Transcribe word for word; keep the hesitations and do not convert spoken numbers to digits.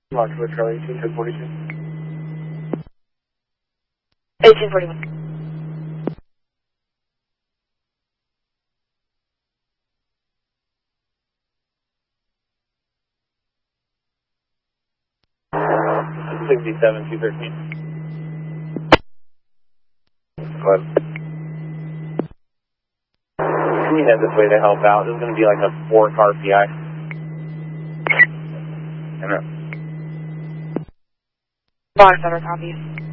Rockford, Charlie, eighteen forty-two. eighteen forty-one. sixty-seven, two thirteen. What? Can you head this way to help out? This is going to be like a four car P I. I know. Bar Center, copy.